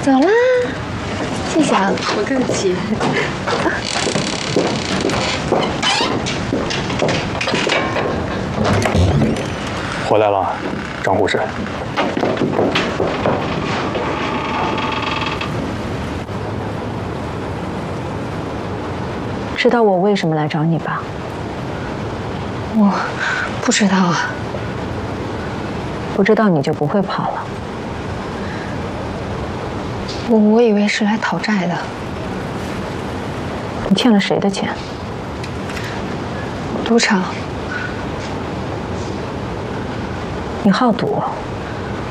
走啦，谢谢啊， 不客气。 回来了，张护士。 知道我为什么来找你吧？ 我不知道啊。 不知道你就不会跑了。 我以为是来讨债的。 你欠了谁的钱？ 赌场。 你好赌。